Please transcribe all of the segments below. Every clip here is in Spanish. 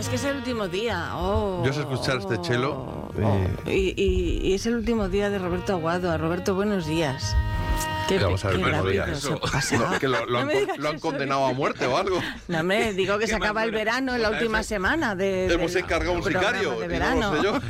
Es que es el último día. Oh, yo sé escuchar este chelo. Y es el último día de Roberto Aguado. A Roberto, buenos días. Vamos a ver, qué buenos días. rápido se pasa. No, que lo han condenado a muerte o algo. No, hombre, digo que se acaba el verano en la última semana de hemos encargado un sicario de verano. No sé yo.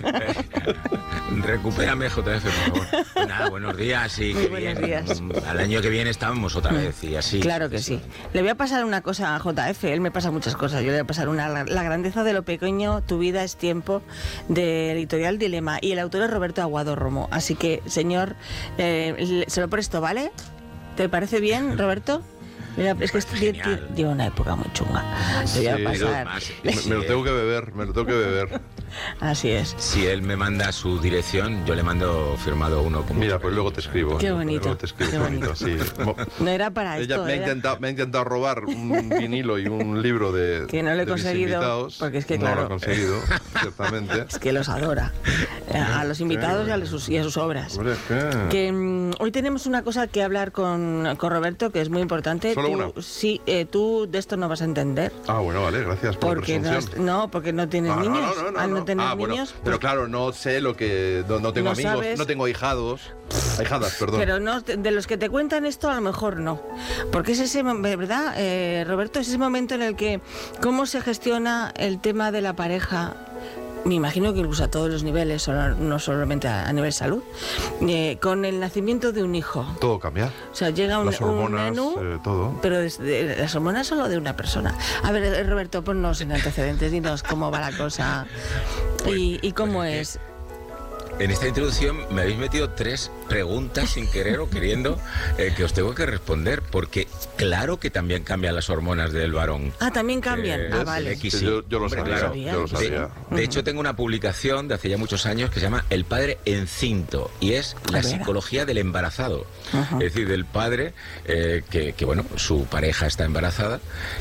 Recupérame, JF, por favor. Nada, buenos días y muy buenos días. Al año que viene estamos otra vez y así. Claro que sí. Le voy a pasar una cosa a JF, él me pasa muchas cosas. Yo le voy a pasar la grandeza de lo pequeño, tu vida es tiempo, de Editorial Dilema, y el autor es Roberto Aguado Romo. Así que, señor, se lo presto, ¿vale? ¿Te parece bien, Roberto? Mira, es que lleva una época muy chunga. Te voy a pasar. Me lo tengo que beber. Así es. Si él me manda su dirección, yo le mando firmado uno. Mira, pues luego te escribo. Qué bonito. Luego te escribo, qué bonito. Sí. No era para esto. Ella me ha intentado robar un vinilo y un libro de que no lo he conseguido, porque es que claro. No lo he conseguido, ciertamente. Es que los adora. A los invitados y a sus obras. Hombre, que hoy tenemos una cosa que hablar con Roberto, que es muy importante. ¿Solo una? Sí, tú de esto no vas a entender. Ah, bueno, vale, gracias por porque la presunción. no, porque no tienes niños. Al no tener niños, bueno, pero claro, no sé lo que... No tengo amigos, sabes. no tengo ahijadas, perdón. Pero no, de los que te cuentan esto, a lo mejor no. Porque es ese, ¿verdad, Roberto? Es ese momento en el que cómo se gestiona el tema de la pareja. Me imagino que incluso a todos los niveles, no solamente a nivel salud, con el nacimiento de un hijo. Todo cambia. O sea, llega las hormonas, un menú, todo. pero las hormonas solo de una persona. A ver, Roberto, ponnos en antecedentes, dinos cómo va la cosa y cómo es. En esta introducción me habéis metido 3 preguntas sin querer o queriendo que os tengo que responder, porque claro que también cambian las hormonas del varón. Ah, también cambian. Vale. Sí, yo lo sabía. Claro. Yo lo sabía. De hecho, tengo una publicación de hace ya muchos años que se llama El padre encinto, y es la psicología del embarazado. Es decir, del padre que bueno, su pareja está embarazada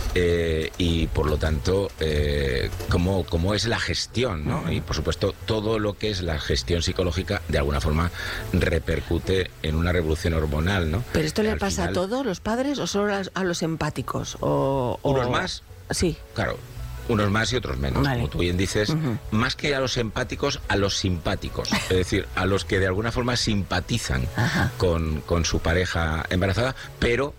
y por lo tanto cómo es la gestión, ¿no? Y por supuesto todo lo que es la gestión psicológica de alguna forma repercute en una revolución hormonal, ¿no? ¿Pero esto le pasa a todos los padres o solo a los empáticos? ¿Unos más? Sí. Claro. Unos más y otros menos, vale. Como tú bien dices, más que a los empáticos, a los simpáticos, es decir, a los que de alguna forma simpatizan con su pareja embarazada, pero